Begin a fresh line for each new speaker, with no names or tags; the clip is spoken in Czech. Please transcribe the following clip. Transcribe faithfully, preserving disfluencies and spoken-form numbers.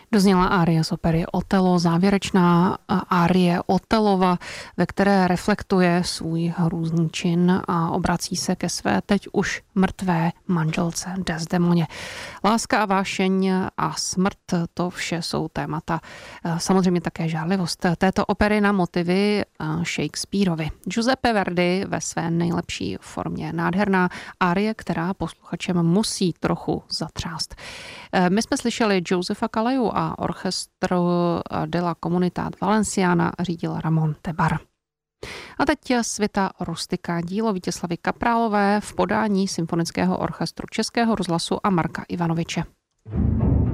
Dozněla árie z opery Otelo, závěrečná árie Otelova, ve které reflektuje svůj hrůzný čin a obrací se ke své teď už mrtvé manželce Desdemoně. Láska a vášeň a smrt, to vše jsou témata. Samozřejmě také žárlivost této opery na motivy Shakespeareovi. Giuseppe Verdi ve své nejlepší formě. Nádherná árie, která posluchačem musí trochu zatřást. My jsme slyšeli Josefa Calleju a orchestru de la Comunitat Valenciana řídil Ramon Tebar. A teď Svita rustika, dílo Vítězslavy Kaprálové v podání Symfonického orchestru Českého rozhlasu a Marka Ivanoviče.